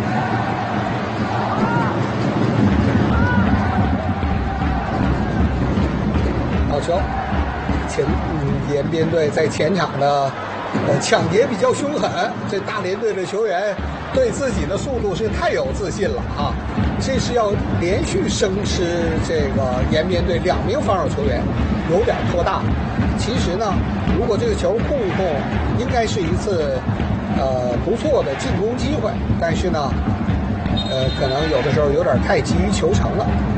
好球！延边队在前场的抢劫比较凶狠，这大连队的球员对自己的速度是太有自信了啊！这是要连续生吃这个延边队2名防守球员，有点拖大。其实呢，如果这个球控一控，应该是一次不错的进攻机会，但是呢，可能有的时候有点太急于求成了。